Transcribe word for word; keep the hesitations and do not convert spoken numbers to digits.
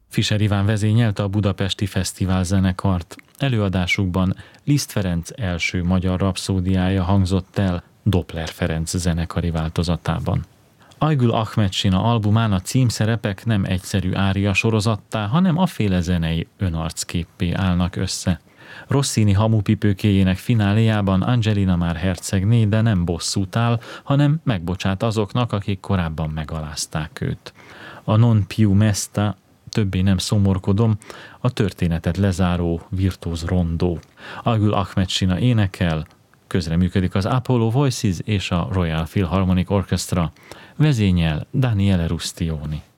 Fischer Iván vezényelte a budapesti fesztiválzenekart. Előadásukban Liszt Ferenc első magyar rapszódiája hangzott el Doppler Ferenc zenekari változatában. Aygül Ahmetsina albumán a címszerepek nem egyszerű ária sorozattá, hanem aféle zenei önarcképpé állnak össze. Rossini hamupipőkéjének fináléjában Angelina már hercegné, de nem bosszút áll, hanem megbocsát azoknak, akik korábban megalázták őt. A Non più mesta, többé nem szomorkodom, a történetet lezáró virtuóz rondó. Aygül Ahmetsina énekel, közreműködik az Apollo Voices és a Royal Philharmonic Orchestra, vezényel Daniele Rustioni.